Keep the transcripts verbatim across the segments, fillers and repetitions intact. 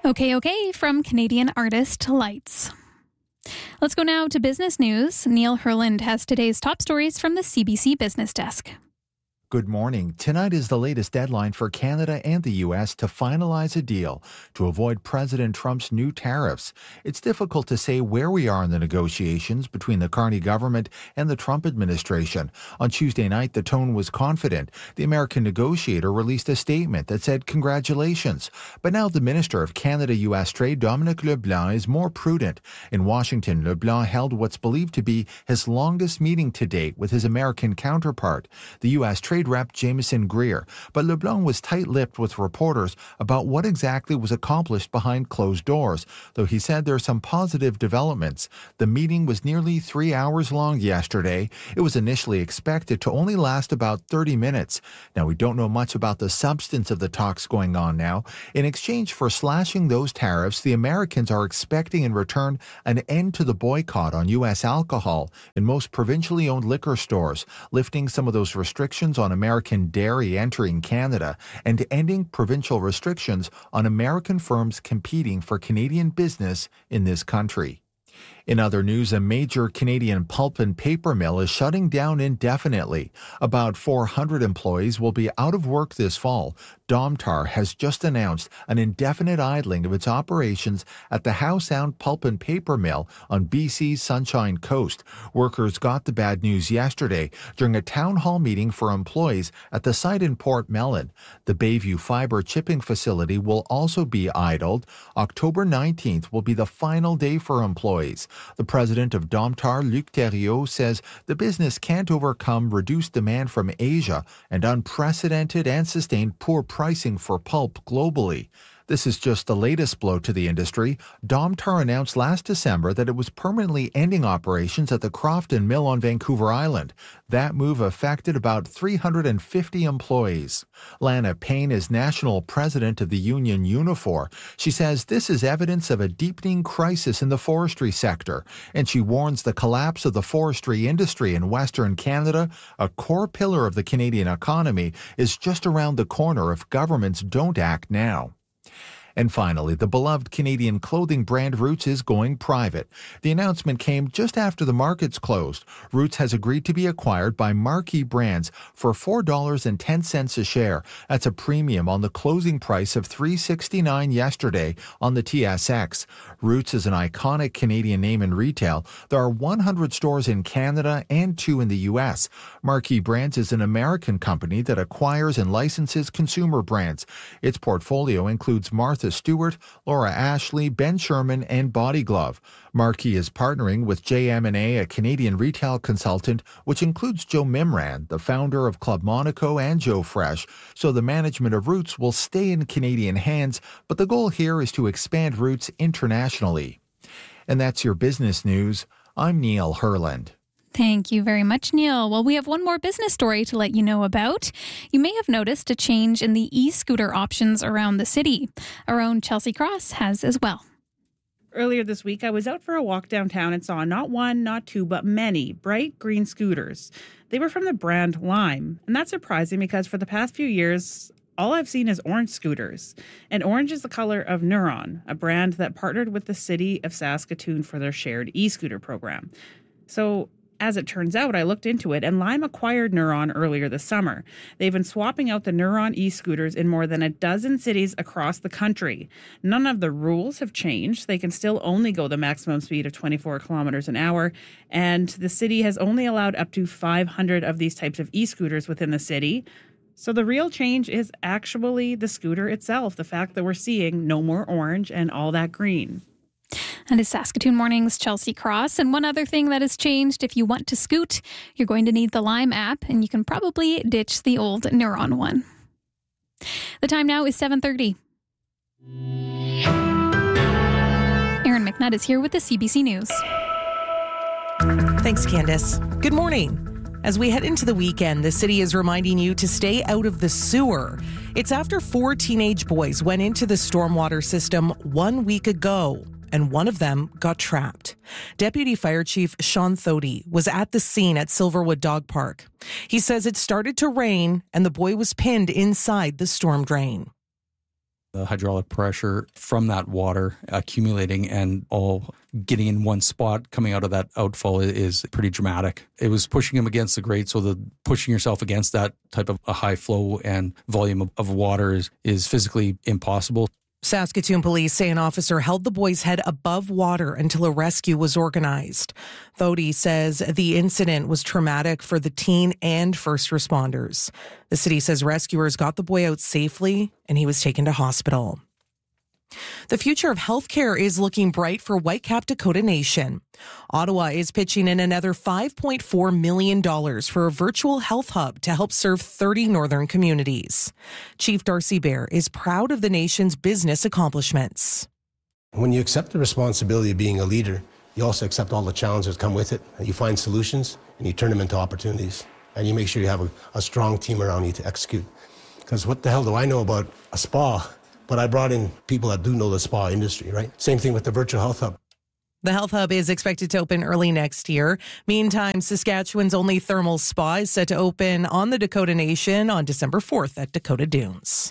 Okay, okay, from Canadian artist to Lights. Let's go now to business news. Neil Herland has today's top stories from the C B C Business Desk. Good morning. Tonight is the latest deadline for Canada and the U S to finalize a deal to avoid President Trump's new tariffs. It's difficult to say where we are in the negotiations between the Carney government and the Trump administration. On Tuesday night, the tone was confident. The American negotiator released a statement that said congratulations. But now the Minister of Canada-U S Trade, Dominic LeBlanc, is more prudent. In Washington, LeBlanc held what's believed to be his longest meeting to date with his American counterpart, the U S Trade Rep Jameson Greer, but LeBlanc was tight-lipped with reporters about what exactly was accomplished behind closed doors, though he said there are some positive developments. The meeting was nearly three hours long yesterday. It was initially expected to only last about thirty minutes. Now, we don't know much about the substance of the talks going on now. In exchange for slashing those tariffs, the Americans are expecting in return an end to the boycott on U S alcohol in most provincially owned liquor stores, lifting some of those restrictions on American dairy entering Canada, and ending provincial restrictions on American firms competing for Canadian business in this country. In other news, a major Canadian pulp and paper mill is shutting down indefinitely. About four hundred employees will be out of work this fall. Domtar has just announced an indefinite idling of its operations at the Howe Sound Pulp and Paper Mill on B C's Sunshine Coast. Workers got the bad news yesterday during a town hall meeting for employees at the site in Port Mellon. The Bayview Fibre Chipping Facility will also be idled. October nineteenth will be the final day for employees. The president of Domtar, Luc Thériault, says the business can't overcome reduced demand from Asia and unprecedented and sustained poor pricing for pulp globally. This is just the latest blow to the industry. Domtar announced last December that it was permanently ending operations at the Crofton Mill on Vancouver Island. That move affected about three hundred fifty employees. Lana Payne is national president of the union Unifor. She says this is evidence of a deepening crisis in the forestry sector, and she warns the collapse of the forestry industry in Western Canada, a core pillar of the Canadian economy, is just around the corner if governments don't act now. And finally, the beloved Canadian clothing brand Roots is going private. The announcement came just after the markets closed. Roots has agreed to be acquired by Marquee Brands for four dollars and ten cents a share. That's a premium on the closing price of three dollars and sixty-nine cents yesterday on the T S X. Roots is an iconic Canadian name in retail. There are one hundred stores in Canada and two in the U S. Marquee Brands is an American company that acquires and licenses consumer brands. Its portfolio includes Martha Stewart, Laura Ashley, Ben Sherman, and Body Glove. Marquee is partnering with J M and A, a Canadian retail consultant, which includes Joe Mimran, the founder of Club Monaco and Joe Fresh. So the management of Roots will stay in Canadian hands, but the goal here is to expand Roots internationally. And that's your business news. I'm Neil Herland. Thank you very much, Neil. Well, we have one more business story to let you know about. You may have noticed a change in the e-scooter options around the city. Our own Chelsea Cross has as well. Earlier this week, I was out for a walk downtown and saw not one, not two, but many bright green scooters. They were from the brand Lime, and that's surprising because for the past few years, all I've seen is orange scooters. And orange is the color of Neuron, a brand that partnered with the city of Saskatoon for their shared e-scooter program. So, as it turns out, I looked into it, and Lime acquired Neuron earlier this summer. They've been swapping out the Neuron e-scooters in more than a dozen cities across the country. None of the rules have changed. They can still only go the maximum speed of twenty-four kilometers an hour, and the city has only allowed up to five hundred of these types of e-scooters within the city. So the real change is actually the scooter itself, the fact that we're seeing no more orange and all that green. And it's Saskatoon Morning's Chelsea Cross. And one other thing that has changed, if you want to scoot, you're going to need the Lime app, and you can probably ditch the old Neuron one. The time now is seven thirty. Aaron McNutt is here with the C B C News. Thanks, Candace. Good morning. As we head into the weekend, the city is reminding you to stay out of the sewer. It's after four teenage boys went into the stormwater system one week ago, and one of them got trapped. Deputy Fire Chief Sean Thody was at the scene at Silverwood Dog Park. He says it started to rain and the boy was pinned inside the storm drain. The hydraulic pressure from that water accumulating and all getting in one spot coming out of that outfall is pretty dramatic. It was pushing him against the grate, so the pushing yourself against that type of a high flow and volume of, of water is, is physically impossible. Saskatoon police say an officer held the boy's head above water until a rescue was organized. Thody says the incident was traumatic for the teen and first responders. The city says rescuers got the boy out safely and he was taken to hospital. The future of healthcare is looking bright for Whitecap Dakota Nation. Ottawa is pitching in another five point four million dollars for a virtual health hub to help serve thirty northern communities. Chief Darcy Bear is proud of the nation's business accomplishments. When you accept the responsibility of being a leader, you also accept all the challenges that come with it, and you find solutions, and you turn them into opportunities. And you make sure you have a, a strong team around you to execute. Because what the hell do I know about a spa? But I brought in people that do know the spa industry, right? Same thing with the virtual health hub. The health hub is expected to open early next year. Meantime, Saskatchewan's only thermal spa is set to open on the Dakota Nation on December fourth at Dakota Dunes.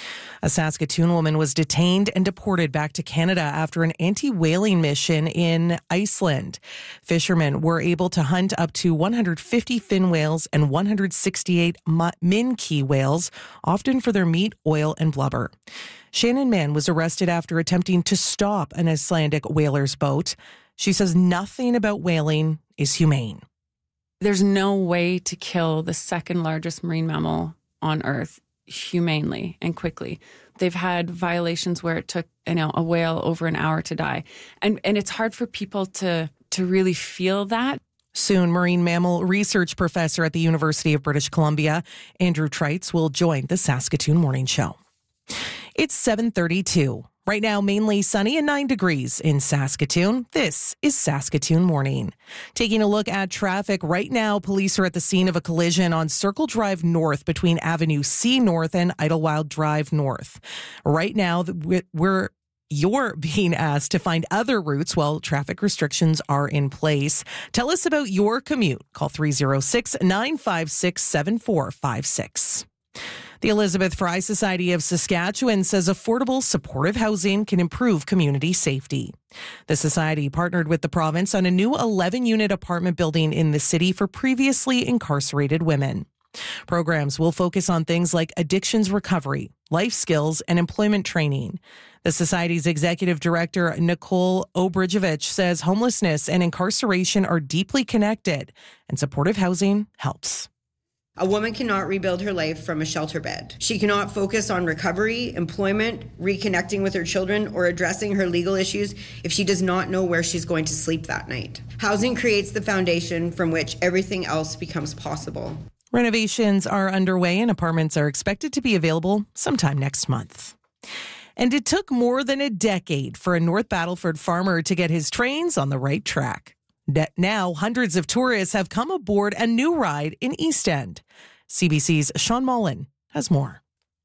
A Saskatoon woman was detained and deported back to Canada after an anti-whaling mission in Iceland. Fishermen were able to hunt up to one hundred fifty fin whales and one hundred sixty-eight min-key whales, often for their meat, oil, and blubber. Shannon Mann was arrested after attempting to stop an Icelandic whaler's boat. She says nothing about whaling is humane. There's no way to kill the second largest marine mammal on Earth humanely and quickly. They've had violations where it took, you know, a whale over an hour to die. And and it's hard for people to to really feel that. Soon, marine mammal research professor at the University of British Columbia, Andrew Treitz, will join the Saskatoon Morning Show. It's seven thirty-two. Right now, mainly sunny and nine degrees in Saskatoon. This is Saskatoon Morning. Taking a look at traffic right now, police are at the scene of a collision on Circle Drive North between Avenue C North and Idlewild Drive North. Right now, we're You're being asked to find other routes while traffic restrictions are in place. Tell us about your commute. Call three oh six, nine five six, seven four five six. The Elizabeth Fry Society of Saskatchewan says affordable, supportive housing can improve community safety. The society partnered with the province on a new eleven-unit apartment building in the city for previously incarcerated women. Programs will focus on things like addictions recovery, life skills, and employment training. The Society's executive director, Nicole Obridgevich, says homelessness and incarceration are deeply connected, and supportive housing helps. A woman cannot rebuild her life from a shelter bed. She cannot focus on recovery, employment, reconnecting with her children, or addressing her legal issues if she does not know where she's going to sleep that night. Housing creates the foundation from which everything else becomes possible. Renovations are underway and apartments are expected to be available sometime next month. And it took more than a decade for a North Battleford farmer to get his trains on the right track. Now, hundreds of tourists have come aboard a new ride in East End. C B C's Sean Mullen has more.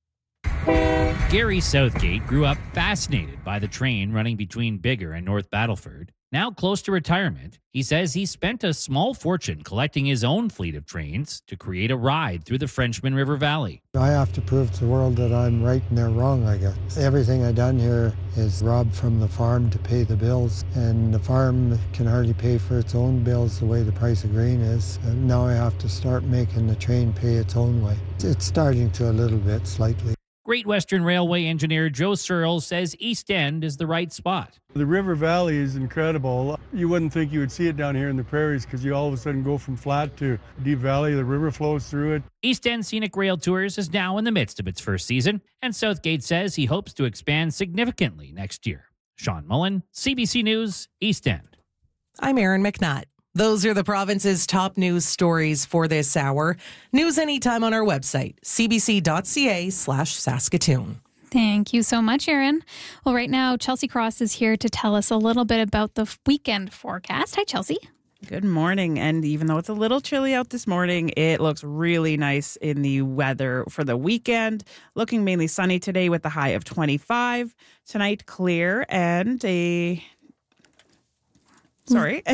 Gary Southgate grew up fascinated by the train running between Biggar and North Battleford. Now close to retirement, he says he spent a small fortune collecting his own fleet of trains to create a ride through the Frenchman River Valley. I have to prove to the world that I'm right and they're wrong, I guess. Everything I've done here is robbed from the farm to pay the bills, and the farm can hardly pay for its own bills the way the price of grain is. And now I have to start making the train pay its own way. It's starting to a little bit, slightly. Great Western Railway engineer Joe Searle says East End is the right spot. The River Valley is incredible. You wouldn't think you would see it down here in the prairies because you all of a sudden go from flat to deep valley. The river flows through it. East End Scenic Rail Tours is now in the midst of its first season, and Southgate says he hopes to expand significantly next year. Sean Mullen, C B C News, East End. I'm Erin McNutt. Those are the province's top news stories for this hour. News anytime on our website, cbc.ca slash Saskatoon. Thank you so much, Erin. Well, right now, Chelsea Cross is here to tell us a little bit about the weekend forecast. Hi, Chelsea. Good morning. And even though it's a little chilly out this morning, it looks really nice in the weather for the weekend. Looking mainly sunny today with a high of twenty-five. Tonight, clear and a... Sorry.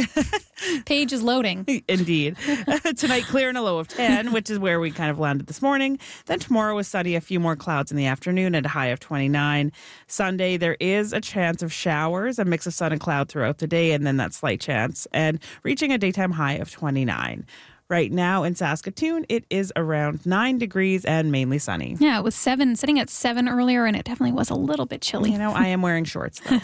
Page is loading. Indeed. Tonight, clear and a low of ten, which is where we kind of landed this morning. Then tomorrow is sunny, a few more clouds in the afternoon at a high of twenty-nine. Sunday, there is a chance of showers, a mix of sun and cloud throughout the day, and then that slight chance, and reaching a daytime high of twenty-nine. Right now in Saskatoon, it is around nine degrees and mainly sunny. Yeah, it was seven, sitting at seven earlier, and it definitely was a little bit chilly. You know, I am wearing shorts, though.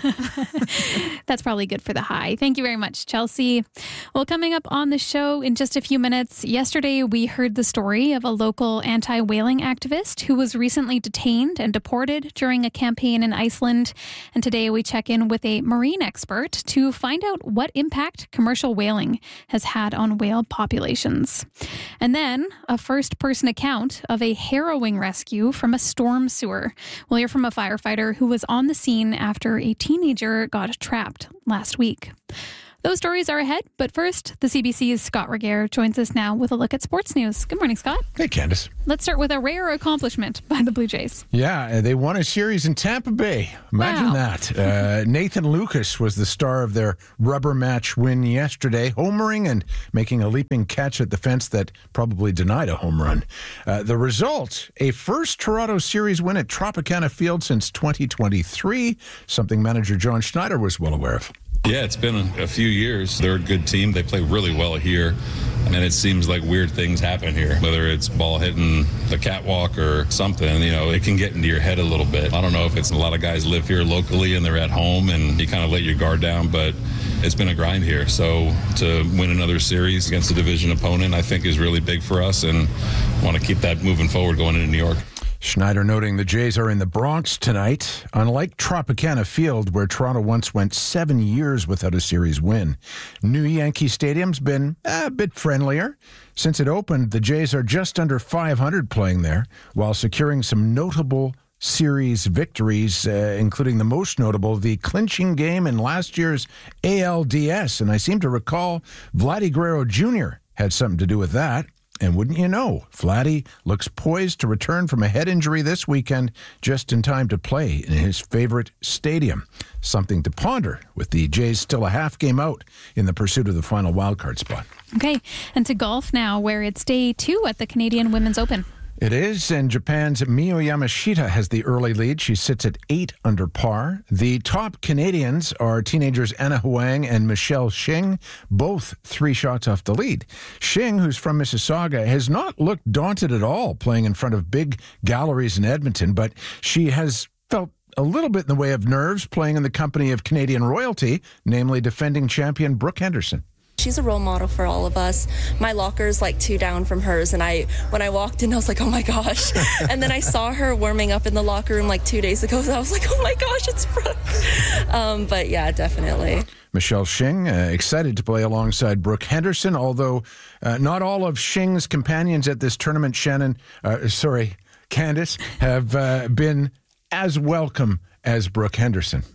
That's probably good for the high. Thank you very much, Chelsea. Well, coming up on the show in just a few minutes, yesterday we heard the story of a local anti-whaling activist who was recently detained and deported during a campaign in Iceland. And today we check in with a marine expert to find out what impact commercial whaling has had on whale populations. And then a first-person account of a harrowing rescue from a storm sewer. We'll hear from a firefighter who was on the scene after a teenager got trapped last week. Those stories are ahead, but first, the C B C's Scott Regehr joins us now with a look at sports news. Good morning, Scott. Hey, Candace. Let's start with a rare accomplishment by the Blue Jays. Yeah, they won a series in Tampa Bay. Imagine Wow. that. Uh, Nathan Lucas was the star of their rubber match win yesterday, homering and making a leaping catch at the fence that probably denied a home run. Uh, the result, a first Toronto series win at Tropicana Field since twenty twenty-three, something manager John Schneider was well aware of. Yeah, it's been a few years. They're a good team. They play really well here. And it seems like weird things happen here, whether it's ball hitting the catwalk or something, you know, it can get into your head a little bit. I don't know if it's a lot of guys live here locally and they're at home and you kind of let your guard down, but it's been a grind here. So to win another series against a division opponent, I think is really big for us and want to keep that moving forward going into New York. Schneider noting the Jays are in the Bronx tonight. Unlike Tropicana Field, where Toronto once went seven years without a series win, new Yankee Stadium's been a bit friendlier. Since it opened, the Jays are just under five hundred playing there, while securing some notable series victories, uh, including the most notable, the clinching game in last year's A L D S. And I seem to recall Vladdy Guerrero Junior had something to do with that. And wouldn't you know, Vladdy looks poised to return from a head injury this weekend just in time to play in his favorite stadium. Something to ponder with the Jays still a half game out in the pursuit of the final wildcard spot. Okay, and to golf now, where it's day two at the Canadian Women's Open. It is, and Japan's Miyu Yamashita has the early lead. She sits at eight under par. The top Canadians are teenagers Anna Huang and Michelle Shing, both three shots off the lead. Shing, who's from Mississauga, has not looked daunted at all playing in front of big galleries in Edmonton, but she has felt a little bit in the way of nerves playing in the company of Canadian royalty, namely defending champion Brooke Henderson. She's a role model for all of us. My locker's like two down from hers, and I, when I walked in, I was like, oh my gosh. And then I saw her warming up in the locker room like two days ago, so I was like, oh my gosh, it's Brooke. Um, but yeah, definitely. Michelle Shing, uh, excited to play alongside Brooke Henderson, although uh, not all of Shing's companions at this tournament, Shannon, uh, sorry, Candace, have uh, been as welcome as Brooke Henderson.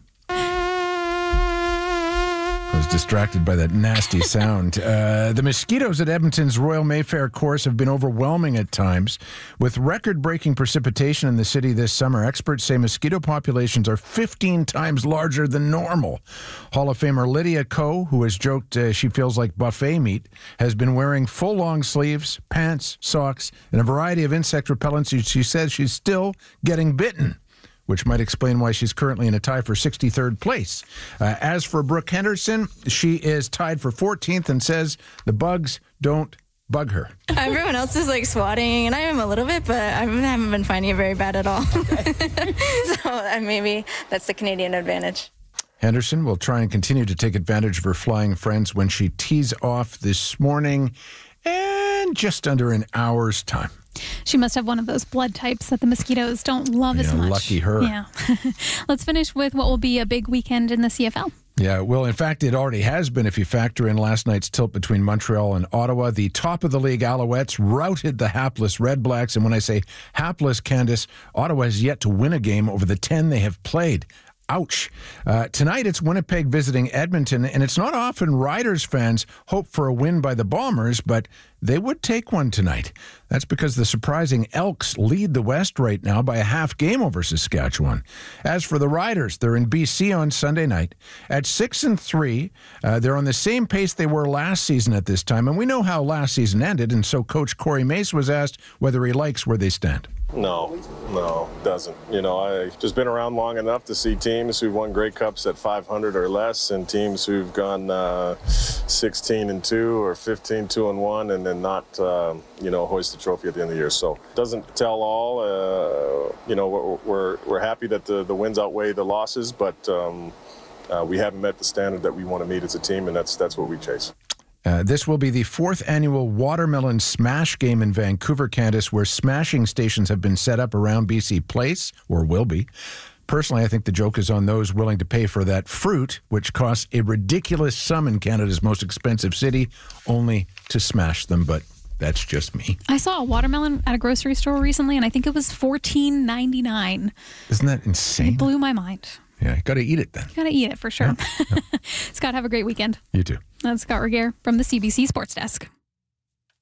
I was distracted by that nasty sound. Uh, the mosquitoes at Edmonton's Royal Mayfair course have been overwhelming at times. With record-breaking precipitation in the city this summer, experts say mosquito populations are fifteen times larger than normal. Hall of Famer Lydia Ko, who has joked uh, she feels like buffet meat, has been wearing full long sleeves, pants, socks, and a variety of insect repellents. She says she's still getting bitten, which might explain why she's currently in a tie for sixty-third place. Uh, as for Brooke Henderson, she is tied for fourteenth and says the bugs don't bug her. Everyone else is like swatting, and I am a little bit, but I haven't been finding it very bad at all. So uh, maybe that's the Canadian advantage. Henderson will try and continue to take advantage of her flying friends when she tees off this morning in just under an hour's time. She must have one of those blood types that the mosquitoes don't love yeah, as much. Lucky her. Yeah. Let's finish with what will be a big weekend in the C F L. Yeah, well, in fact, it already has been if you factor in last night's tilt between Montreal and Ottawa. The top of the league Alouettes routed the hapless Red Blacks. And when I say hapless, Candace, Ottawa has yet to win a game over the ten they have played. Ouch. Uh, tonight, it's Winnipeg visiting Edmonton, and it's not often Riders fans hope for a win by the Bombers, but they would take one tonight. That's because the surprising Elks lead the West right now by a half game over Saskatchewan. As for the Riders, they're in B C on Sunday night. At six and three, uh, they're on the same pace they were last season at this time, and we know how last season ended, and so Coach Corey Mace was asked whether he likes where they stand. No, no, doesn't. You know, I've just been around long enough to see teams who've won Grey Cups at five hundred or less, and teams who've gone uh, sixteen and two or fifteen two and one, and then not, uh, you know, hoist the trophy at the end of the year. So, doesn't tell all. Uh, you know, we're, we're we're happy that the the wins outweigh the losses, but um, uh, we haven't met the standard that we want to meet as a team, and that's that's what we chase. Uh, this will be the fourth annual Watermelon Smash game in Vancouver, Candace, where smashing stations have been set up around B C Place, or will be. Personally, I think the joke is on those willing to pay for that fruit, which costs a ridiculous sum in Canada's most expensive city, only to smash them, but that's just me. I saw a watermelon at a grocery store recently, and I think it was fourteen ninety-nine. Isn't that insane? It blew my mind. Yeah, you got to eat it then. You got to eat it for sure. Yeah. Yeah. Scott, have a great weekend. You too. That's Scott Regehr from the C B C Sports Desk.